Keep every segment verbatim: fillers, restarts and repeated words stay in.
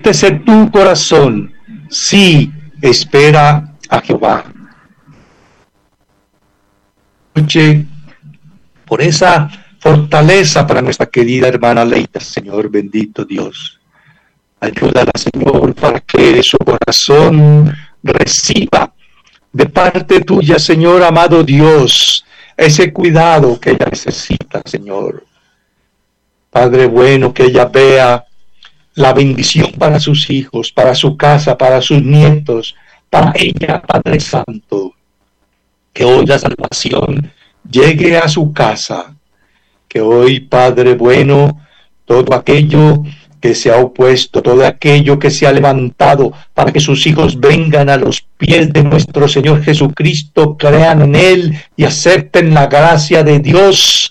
Siéntese tu corazón, sí, espera a Jehová. Noche, por esa fortaleza para nuestra querida hermana Leida, Señor bendito Dios. Ayúdala, Señor, para que su corazón reciba de parte tuya, Señor amado Dios, ese cuidado que ella necesita, Señor. Padre bueno, que ella vea la bendición para sus hijos, para su casa, para sus nietos, para ella, Padre Santo. Que hoy la salvación llegue a su casa. Que hoy, Padre bueno, todo aquello que se ha opuesto, todo aquello que se ha levantado para que sus hijos vengan a los pies de nuestro Señor Jesucristo, crean en Él y acepten la gracia de Dios.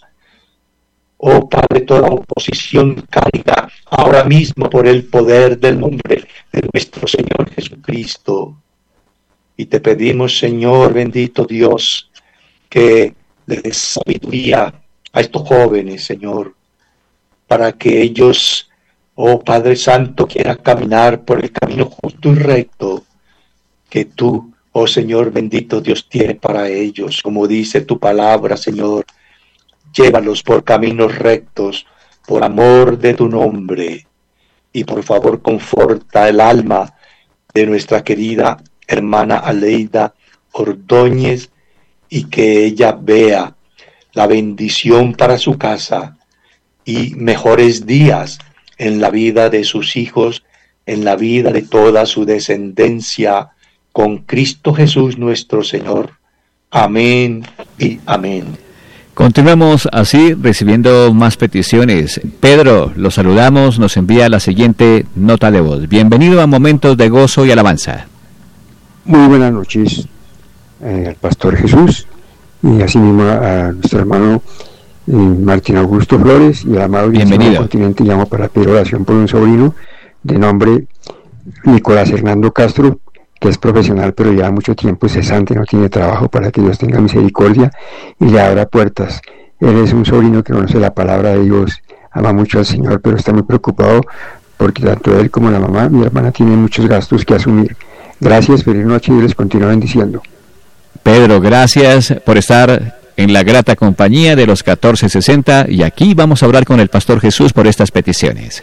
Oh Padre, toda oposición caiga ahora mismo por el poder del nombre de nuestro Señor Jesucristo. Y te pedimos, Señor bendito Dios, que le des sabiduría a estos jóvenes, Señor, para que ellos, oh Padre Santo, quieran caminar por el camino justo y recto que tú, oh Señor bendito Dios, tienes para ellos. Como dice tu palabra, Señor, llévalos por caminos rectos, por amor de tu nombre. Y por favor, conforta el alma de nuestra querida hermana Aleida Ordóñez, y que ella vea la bendición para su casa y mejores días en la vida de sus hijos, en la vida de toda su descendencia, con Cristo Jesús nuestro Señor. Amén y amén. Continuamos así recibiendo más peticiones. Pedro, lo saludamos, nos envía la siguiente nota de voz. Bienvenido a Momentos de Gozo y Alabanza. Muy buenas noches eh, al Pastor Jesús y asimismo a, a nuestro hermano eh, Martín Augusto Flores y al amado Bienvenido. Continente. Llamo para pedir oración por un sobrino de nombre Nicolás Hernando Castro, que es profesional pero lleva mucho tiempo cesante, no tiene trabajo, para que Dios tenga misericordia y le abra puertas. Él es un sobrino que conoce la palabra de Dios, ama mucho al Señor, pero está muy preocupado porque tanto él como la mamá, mi hermana, tienen muchos gastos que asumir. Gracias, feliz noche y les continúo bendiciendo. Pedro, gracias por estar en la grata compañía de los catorce sesenta, y aquí vamos a hablar con el Pastor Jesús por estas peticiones.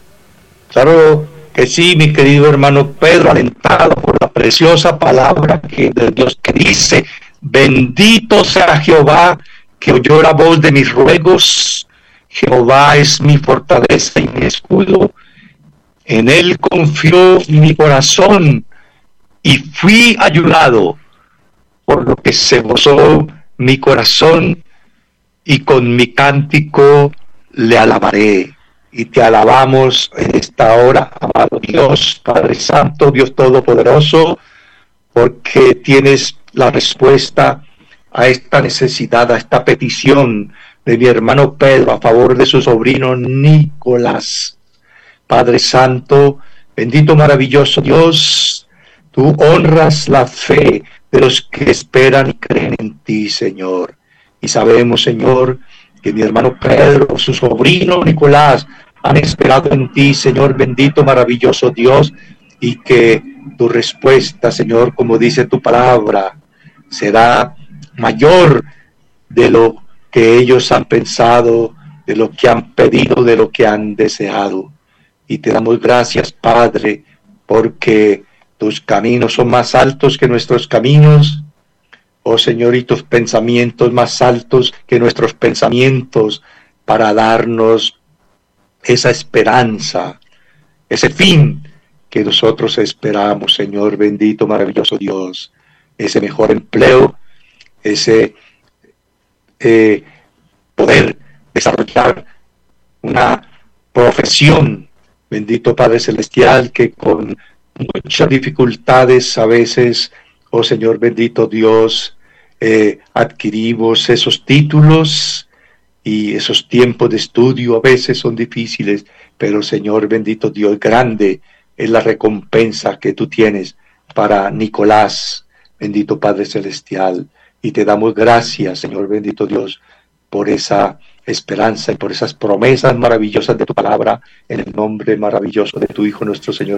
Claro que sí, mi querido hermano Pedro, alentado por la preciosa palabra que de Dios que dice: bendito sea Jehová, que oyó la voz de mis ruegos. Jehová es mi fortaleza y mi escudo. En él confió mi corazón y fui ayudado, por lo que se gozó mi corazón, y con mi cántico le alabaré. Y te alabamos en esta hora, amado Dios, Padre Santo, Dios Todopoderoso, porque tienes la respuesta a esta necesidad, a esta petición de mi hermano Pedro a favor de su sobrino Nicolás. Padre Santo, bendito, maravilloso Dios, tú honras la fe de los que esperan y creen en ti, Señor. Y sabemos, Señor, que mi hermano Pedro, su sobrino Nicolás, han esperado en ti, Señor bendito, maravilloso Dios, y que tu respuesta, Señor, como dice tu palabra, será mayor de lo que ellos han pensado, de lo que han pedido, de lo que han deseado. Y te damos gracias, Padre, porque tus caminos son más altos que nuestros caminos, oh Señor, y tus pensamientos más altos que nuestros pensamientos, para darnos esa esperanza, ese fin que nosotros esperamos, Señor bendito, maravilloso Dios, ese mejor empleo, ese eh, poder desarrollar una profesión, bendito Padre Celestial, que con muchas dificultades a veces, oh Señor bendito Dios, eh, adquirimos esos títulos, y esos tiempos de estudio a veces son difíciles, pero Señor bendito Dios, grande es la recompensa que tú tienes para Nicolás, bendito Padre Celestial, y te damos gracias, Señor bendito Dios, por esa esperanza y por esas promesas maravillosas de tu palabra, en el nombre maravilloso de tu Hijo nuestro Señor